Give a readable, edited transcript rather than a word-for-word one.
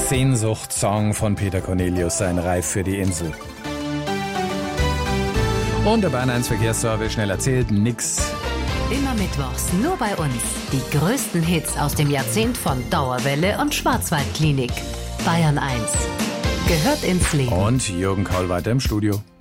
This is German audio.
Sehnsuchtssong von Peter Cornelius, sein Reif für die Insel. Und der Bayern 1 Verkehrsservice, schnell erzählt, nix. Immer mittwochs, nur bei uns. Die größten Hits aus dem Jahrzehnt von Dauerwelle und Schwarzwaldklinik. Bayern 1 gehört ins Leben. Und Jürgen Kaul weiter im Studio.